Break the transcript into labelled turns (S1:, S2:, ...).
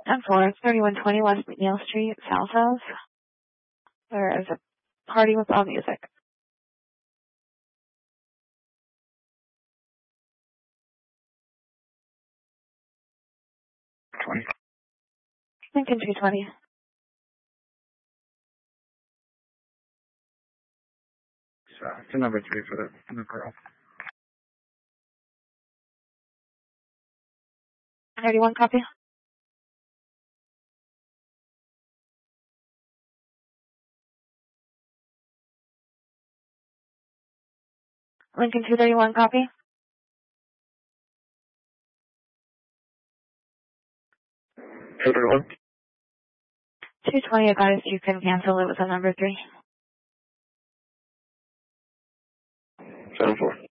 S1: 10-4, 3120 West McNeil Street, South House. There is a party with loud music.
S2: 20.
S1: Lincoln 220.
S2: To number 3 for the girl.
S1: 31 copy. Lincoln 231 copy.
S2: 231.
S1: 220 advised you can cancel it with a number 3.
S2: 7-4.